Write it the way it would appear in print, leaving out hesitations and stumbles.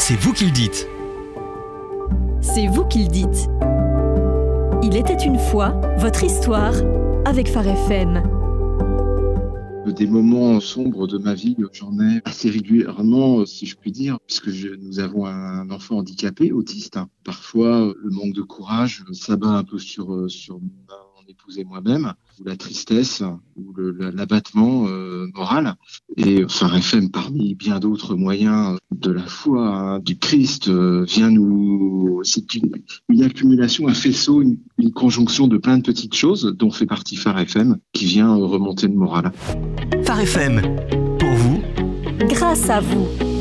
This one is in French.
C'est vous qui le dites. C'est vous qui le dites. Il était une fois votre histoire avec Phare FM. Des moments sombres de ma vie, j'en ai assez régulièrement, si je puis dire, puisque nous avons un enfant handicapé, autiste. Parfois, le manque de courage s'abat un peu sur mon épouse et moi-même, ou la tristesse, ou l'abattement moral. Et Phare FM, parmi bien d'autres moyens de la foi, du Christ, vient nous... C'est une accumulation, un faisceau, une conjonction de plein de petites choses dont fait partie Phare FM, qui vient remonter le moral. Phare FM, pour vous, Grâce à vous.